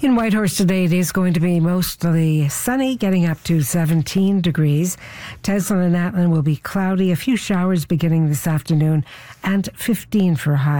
In Whitehorse today, it is going to be mostly sunny, getting up to 17 degrees. Teslin and Atlin will be cloudy, a few showers beginning this afternoon, and 15 for a high.